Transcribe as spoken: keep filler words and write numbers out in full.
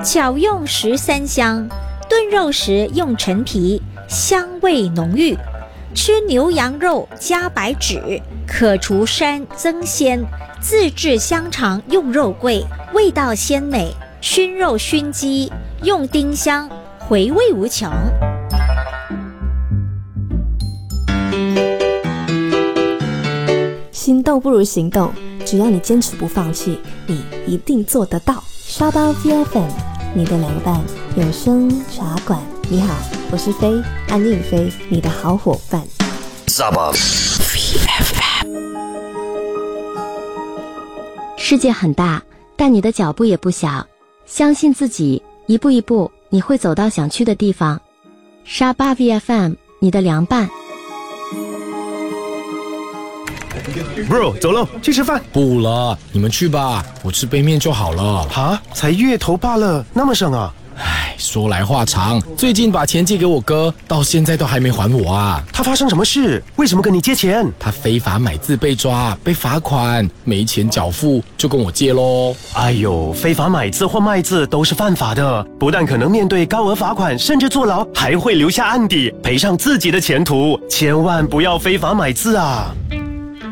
巧用十三香，炖肉时用陈皮，香味浓郁。吃牛羊肉加白芷，可除膻增鲜。自制香肠用肉桂，味道鲜美。熏肉熏鸡用丁香，回味无穷。 心动不如行动，只要你坚持不放弃，你一定做得到。沙巴 V F M， 你的凉拌有声茶馆。你好，我是飞，安静飞，你的好伙伴。 沙巴 V F M。 世界很大，但你的脚步也不小。相信自己，一步一步，你会走到想去的地方。沙巴 V F M， 你的凉拌。 Bro， 走喽，去吃饭。 不了，你们去吧，我吃杯面就好了。 哈，才月头罢了，那么省啊？ 唉，说来话长，最近把钱借给我哥，到现在都还没还我啊。 他发生什么事？为什么跟你借钱？ 他非法买字被抓，被罚款，没钱缴付，就跟我借咯。 哎呦，非法买字或卖字都是犯法的，不但可能面对高额罚款，甚至坐牢，还会留下案底，赔上自己的前途。千万不要非法买字啊！